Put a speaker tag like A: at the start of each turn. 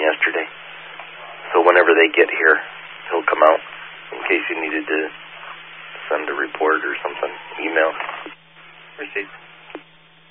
A: yesterday. So whenever they get here, he'll come out in case you needed to send a report or something. Email.
B: Received.